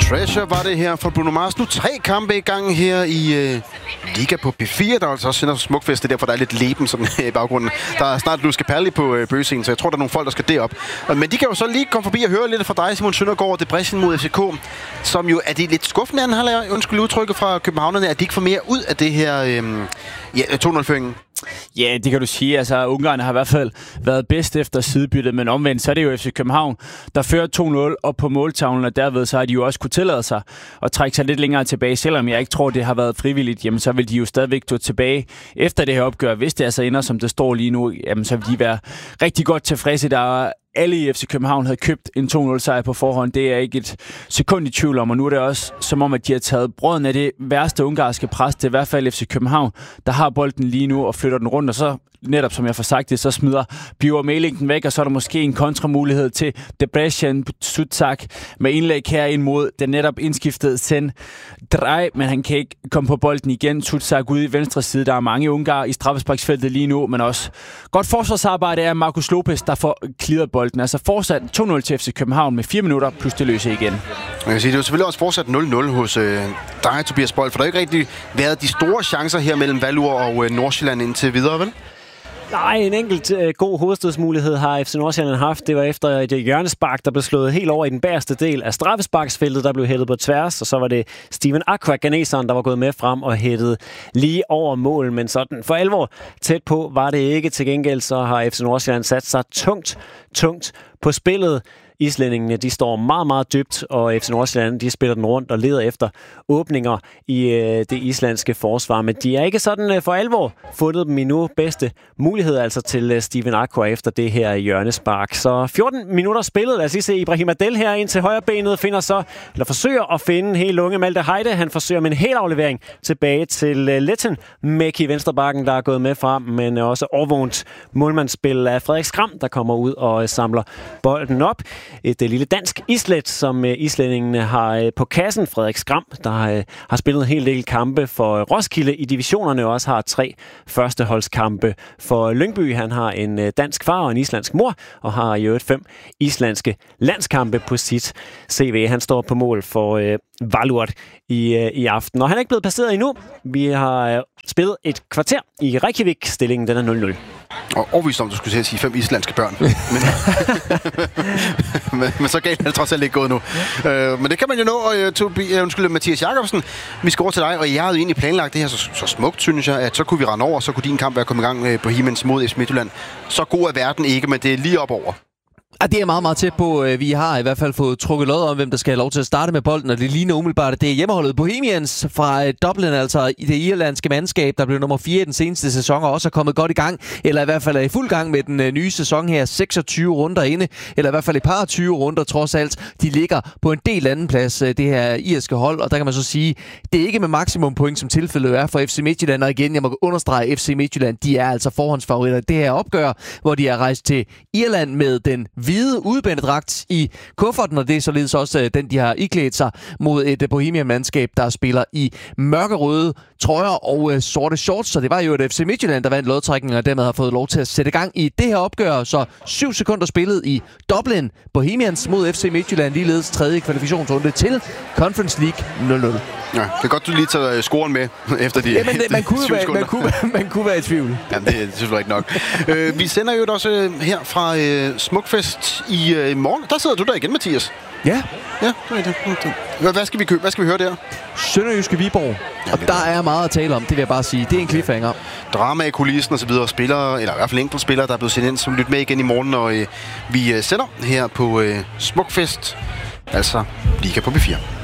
Treasure var det her for Bruno Mars. Nu 3 kampe i gang her i Liga på P4. Der er altså også Smukfest, det er derfor, der er lidt leben sådan, i baggrunden. Der er snart Luske Perli på bøgescenen, så jeg tror, der er nogle folk, der skal derop. Men de kan jo så lige komme forbi og høre lidt fra dig, Simon Søndergaard, Debrecen mod FCK, som jo er det lidt skuffende, han har undskyld udtrykket fra københavnerne, at de ikke får mere ud af det her 2-0-føringen. Ja, det kan du sige. Altså, Ungarn har i hvert fald været bedst efter sidebyttet, men omvendt, så er det jo FC København, der fører 2-0 op på måltavlen, og derved så har de jo også kunne tillade sig at trække sig lidt længere tilbage. Selvom jeg ikke tror, det har været frivilligt, jamen så vil de jo stadigvæk gå tilbage efter det her opgør. Hvis det altså ender, som det står lige nu, jamen så vil de være rigtig godt tilfredse. Der er alle i FC København havde købt en 2-0-sejr på forhånd. Det er jeg ikke et sekund i tvivl om, og nu er det også som om, at de har taget brøden af det værste ungarske pres. Det er i hvert fald FC København, der har bolden lige nu og flytter den rundt, og så netop som jeg får sagt det, så smider Bjørn Meling den væk, og så er der måske en kontramulighed til Debrecen Sutzak med indlæg her ind mod den netop indskiftede Sen Drej, men han kan ikke komme på bolden igen. Sutzak ude i venstre side. Der er mange ungarer i straffesparksfeltet lige nu, men også godt forsvarsarbejde af Marcus Lopez, der får clearet bolden. Altså fortsat 2-0 til FC København med 4 minutter plus det løse igen. Jeg kan sige, det er jo selvfølgelig også fortsat 0-0 hos dig, Tobias Bold, for der har ikke rigtig været de store chancer her mellem Valur og Nordsjælland indtil videre, vel? Nej, en enkelt god hovedstødsmulighed har FC Nordsjælland haft. Det var efter et hjørnespark, der blev slået helt over i den bagerste del af straffesparksfeltet, der blev hættet på tværs, og så var det Steven Aqua, ghaneseren, der var gået med frem og hættet lige over mål, men sådan for alvor tæt på var det ikke. Til gengæld så har FC Nordsjælland sat sig tungt på spillet. Islændingene, de står meget, meget dybt, og FC Nordsjælland, de spiller den rundt og leder efter åbninger i det islandske forsvar. Men de er ikke sådan for alvor fundet dem endnu. Bedste mulighed altså til Steven Aqua efter det her hjørnespark. Så 14 minutter spillet. Lad os lige se Ibrahim Adel her ind til højre benet. Forsøger at finde helt unge Malte Heide. Han forsøger med en hel aflevering tilbage til Letten Mæk i venstrebakken, der er gået med frem, men også overvågent målmandsspil af Frederik Skram, der kommer ud og samler bolden op. Et lille dansk islet, som islændingene har på kassen. Frederik Skram, der har spillet en hel del kampe for Roskilde i divisionerne, og også har 3 førsteholdskampe for Lyngby. Han har en dansk far og en islandsk mor, og har i øvrigt 5 islandske landskampe på sit CV. Han står på mål for Valur i aften. Og han er ikke blevet passeret endnu. Vi har spillet et kvarter i Reykjavik. Stillingen den er 0-0. Og overvist om, du skulle sige 5 islandske børn. men så galt er det trods alt ikke gået nu. Men det kan man jo nå. Mathias Jakobsen, vi skal over til dig, og jeg havde egentlig planlagt det her så smukt, synes jeg, at så kunne vi rende over, så kunne din kamp være kommet i gang på Himens mod FC Midtjylland. Så god er verden ikke, men det er lige op over. Ja, det er meget, meget tæt på. Vi har i hvert fald fået trukket lod om, hvem der skal have lov til at starte med bolden, og det ligner umiddelbart, det er hjemmeholdet Bohemians fra Dublin, altså i det irlandske mandskab, der blev nummer 4 i den seneste sæson, og også er kommet godt i gang, eller i hvert fald er i fuld gang med den nye sæson her, 26 runder inde, eller i hvert fald et par 20 runder trods alt. De ligger på en del anden plads, det her irske hold, og der kan man så sige, det er ikke med maksimum point, som tilfældet er for FC Midtjylland, og igen, jeg må understrege, FC Midtjylland, de er altså forhåndsfavoritter. Det her opgør, hvor de er rejst til Irland med den hvide udbændedragt i kufferten, og det er således også den, de har iklædt sig mod et Bohemian-mandskab, der spiller i mørkerøde trøjer og sorte shorts. Så det var jo et FC Midtjylland, der vandt lodtrækningen, og dermed har fået lov til at sætte gang i det her opgør. Så 7 sekunder spillet i Dublin. Bohemians mod FC Midtjylland, ligeledes 3. kvalifikationsrunde til Conference League 0-0. Ja, det er godt, du lige tager scoren med efter de man kunne være i tvivl. Jamen, det er selvfølgelig ikke nok. Vi sender jo også her fra Smukfest i morgen. Der sidder du der igen, Mathias. Ja. Ja, hvad skal vi købe? Hvad skal vi høre der? Sønderjyske Viborg. Og der er meget at tale om, det vil jeg bare sige. Det er en cliffhanger. Drama i kulissen og så videre. Spillere, eller i hvert fald enkelte spillere, der er blevet sendt ind, som lytter med igen i morgen. Og vi sender her på Smukfest, altså Liga på B4.